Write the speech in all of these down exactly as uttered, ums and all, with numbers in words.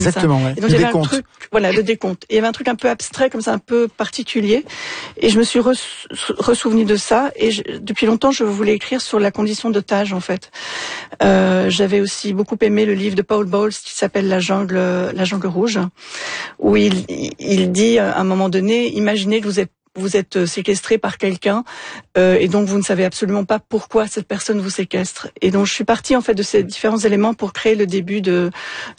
Exactement, ouais. Et donc, le il y avait décompte. un truc, voilà, le décompte. Et il y avait un truc un peu abstrait, comme ça, un peu particulier. Et je me suis ressouvenue de ça. Et je, depuis longtemps, je voulais écrire sur la condition d'otage, en fait. Euh, j'avais aussi beaucoup aimé le livre de Paul Bowles qui s'appelle La jungle, la jungle rouge, où il, il dit à un moment donné, imaginez que vous êtes vous êtes séquestré par quelqu'un euh, et donc vous ne savez absolument pas pourquoi cette personne vous séquestre. Et donc je suis partie en fait de ces différents éléments pour créer le début de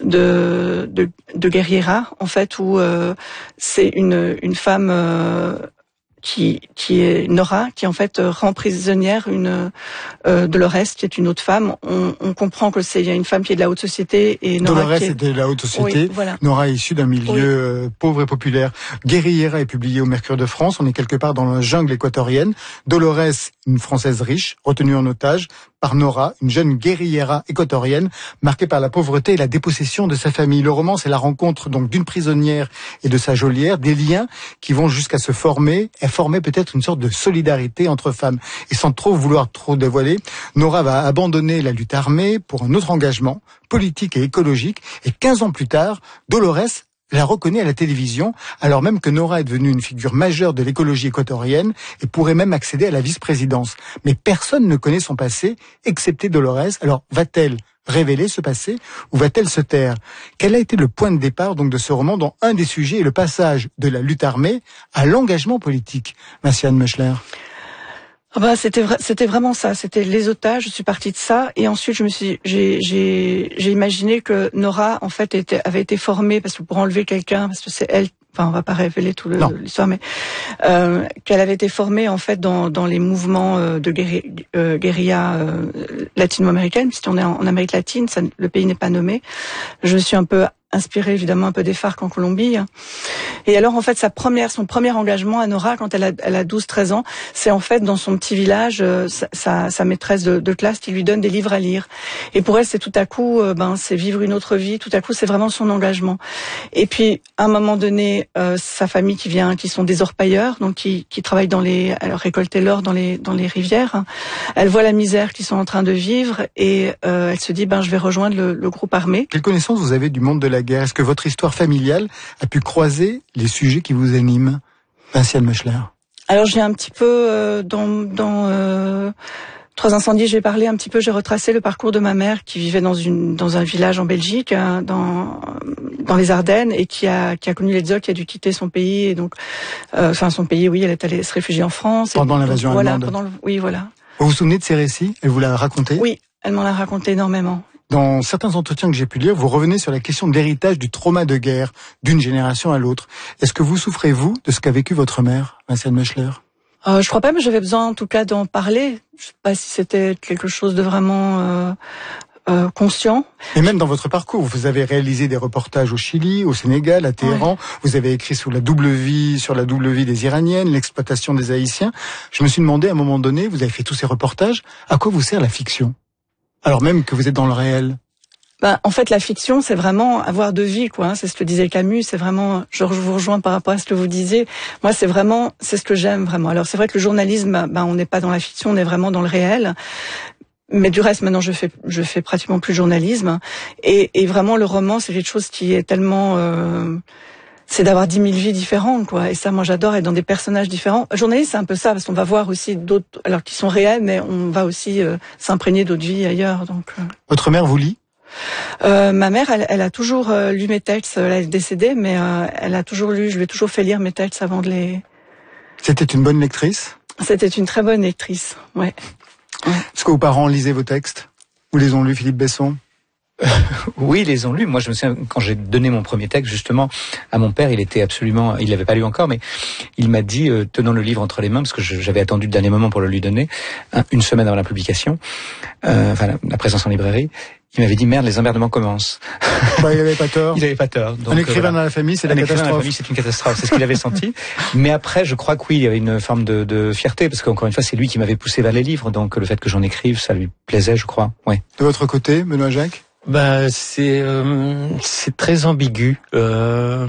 de de, de Guerriera, en fait, où euh, c'est une une femme euh, qui qui est Nora, qui en fait rend prisonnière une euh, Dolores, qui est une autre femme. On, on comprend que c'est il y a une femme qui est de la haute société et Nora Dolores qui est... était de la haute société. Oui, voilà. Nora est issue d'un milieu Oui. euh, pauvre et populaire. Guerriera est publié au Mercure de France. On est quelque part dans la jungle équatorienne. Dolores, une Française riche, retenue en otage par Nora, une jeune guerriera équatorienne, marquée par la pauvreté et la dépossession de sa famille. Le roman, c'est la rencontre donc d'une prisonnière et de sa geôlière, des liens qui vont jusqu'à se former, et former peut-être une sorte de solidarité entre femmes. Et sans trop vouloir trop dévoiler, Nora va abandonner la lutte armée pour un autre engagement politique et écologique. Et quinze ans plus tard, Dolores la reconnaît à la télévision, alors même que Nora est devenue une figure majeure de l'écologie équatorienne et pourrait même accéder à la vice-présidence. Mais personne ne connaît son passé, excepté Dolores. Alors, va-t-elle révéler ce passé ou va-t-elle se taire? Quel a été le point de départ donc de ce roman dont un des sujets est le passage de la lutte armée à l'engagement politique? Marcianne Meuchler. Ah bah c'était vra- c'était vraiment ça, c'était les otages. Je suis partie de ça et ensuite je me suis j'ai j'ai j'ai imaginé que Nora en fait était avait été formée parce que pour enlever quelqu'un, parce que c'est elle, enfin on va pas révéler tout le, l'histoire, mais euh, qu'elle avait été formée en fait dans dans les mouvements euh, de guéri, euh, guérilla euh, latino-américaine, puisqu'on est en, en Amérique latine, ça, le pays n'est pas nommé. Je me suis un peu inspirée évidemment un peu des FARC en Colombie. Et alors en fait sa première son premier engagement à Nora quand elle a elle a douze treize ans, c'est en fait dans son petit village euh, sa, sa sa maîtresse de, de classe qui lui donne des livres à lire. Et pour elle c'est tout à coup euh, ben c'est vivre une autre vie, tout à coup c'est vraiment son engagement. Et puis à un moment donné euh, sa famille qui vient qui sont des orpailleurs, donc qui qui travaillent dans les alors récolter l'or dans les dans les rivières. Elle voit la misère qu'ils sont en train de vivre et euh, elle se dit ben je vais rejoindre le, le groupe armé. Quelle connaissance vous avez du monde de la guerre? Est-ce que votre histoire familiale a pu croiser les sujets qui vous animent? Marcianne Meuchler. Alors j'ai un petit peu euh, dans dans euh, Trois incendies, j'ai parlé un petit peu, j'ai retracé le parcours de ma mère qui vivait dans une dans un village en Belgique, hein, dans dans les Ardennes, et qui a qui a connu l'exode, qui a dû quitter son pays et donc euh, enfin son pays, oui, elle est allée se réfugier en France pendant et, l'invasion donc, allemande. Voilà, pendant le, oui, voilà. Vous vous souvenez de ces récits? Elle vous l'a raconté? Oui, elle m'en a raconté énormément. Dans certains entretiens que j'ai pu lire, vous revenez sur la question de l'héritage du trauma de guerre d'une génération à l'autre. Est-ce que vous souffrez, vous, de ce qu'a vécu votre mère, Marcianne Meuchler? Euh, je crois pas, mais j'avais besoin en tout cas d'en parler. Je sais pas si c'était quelque chose de vraiment euh, euh, conscient. Et même dans votre parcours, vous avez réalisé des reportages au Chili, au Sénégal, à Téhéran. Ouais. Vous avez écrit sur la double vie, sur la double vie des Iraniennes, l'exploitation des Haïtiens. Je me suis demandé à un moment donné, vous avez fait tous ces reportages, à quoi vous sert la fiction? Alors même que vous êtes dans le réel. Ben, en fait, la fiction, c'est vraiment avoir de vie, quoi. Hein. C'est ce que disait Camus. C'est vraiment, je vous rejoins par rapport à ce que vous disiez. Moi, c'est vraiment, c'est ce que j'aime vraiment. Alors, c'est vrai que le journalisme, ben, on n'est pas dans la fiction, on est vraiment dans le réel. Mais du reste, maintenant, je fais, je fais pratiquement plus de journalisme. Et, et vraiment, le roman, c'est quelque chose qui est tellement, euh, c'est d'avoir dix mille vies différentes, quoi. Et ça, moi, j'adore être dans des personnages différents. Journaliste, c'est un peu ça, parce qu'on va voir aussi d'autres, alors qui sont réels, mais on va aussi euh, s'imprégner d'autres vies ailleurs. Donc. Euh. Votre mère vous lit? Euh, ma mère, elle, elle a toujours euh, lu mes textes. Elle est décédée, mais euh, elle a toujours lu. Je lui ai toujours fait lire mes textes avant de les. C'était une bonne lectrice? C'était une très bonne lectrice, ouais. ouais. Est-ce que vos parents lisaient vos textes? Ou les ont lus, Philippe Besson? Euh, oui, ils les ont lus. Moi, je me souviens, quand j'ai donné mon premier texte, justement, à mon père, il était absolument, il l'avait pas lu encore, mais il m'a dit, euh, tenant le livre entre les mains, parce que je, j'avais attendu le dernier moment pour le lui donner, un, une semaine avant la publication, euh, enfin, la, la présence en librairie, il m'avait dit, merde, les emmerdements commencent. Bah, il avait pas tort. Il avait pas tort. Donc, un écrivain voilà. dans la famille, c'est la un catastrophe. Un écrivain dans la famille, c'est une catastrophe. C'est ce qu'il avait senti. Mais après, je crois que oui, il y avait une forme de, de fierté, parce qu'encore une fois, c'est lui qui m'avait poussé vers les livres, donc le fait que j'en écrive, ça lui plaisait, je crois. Ouais. De votre côté, Benoît Jacques? Ben, c'est euh, c'est très ambigu. Euh,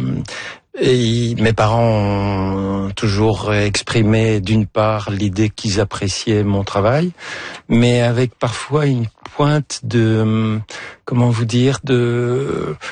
et mes parents ont toujours exprimé d'une part l'idée qu'ils appréciaient mon travail, mais avec parfois une pointe de, comment vous dire, de